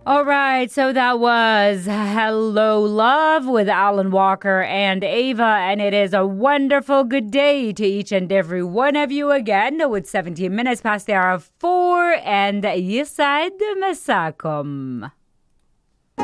All right, so that was Hello Love with Alan Walker and Ava, and it is a wonderful good day to each and every one of you again with 17 minutes past the hour of 4 and Yisad Masakum.